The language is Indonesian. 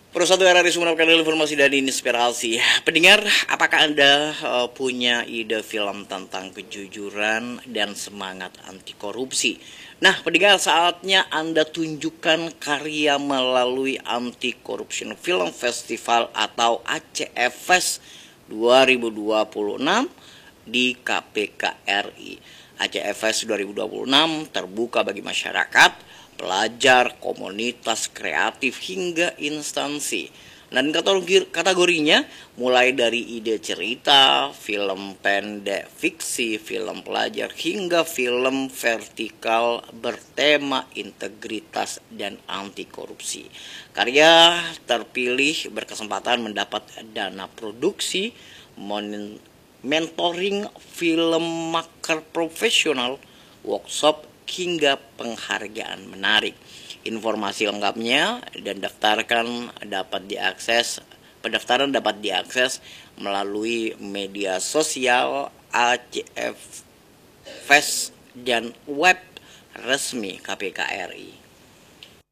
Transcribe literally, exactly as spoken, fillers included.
Persatu R R I Sumeneb, kanal informasi dan inspirasi. Pendengar, apakah Anda uh, punya ide film tentang kejujuran dan semangat anti korupsi? Nah, pendengar, saatnya Anda tunjukkan karya melalui Anti Corruption Film Festival atau A C F Fest dua ribu dua puluh enam di K P K R I. A C F Fest dua ribu dua puluh enam terbuka bagi masyarakat, pelajar, komunitas kreatif, hingga instansi. Dan kategori, kategorinya mulai dari ide cerita, film pendek fiksi, film pelajar, hingga film vertikal bertema integritas dan anti korupsi. Karya terpilih berkesempatan mendapat dana produksi, mentoring filmmaker profesional, workshop, hingga penghargaan menarik. Informasi lengkapnya dan daftarkan dapat diakses pendaftaran dapat diakses melalui media sosial A C F Fest dan web resmi K P K R I.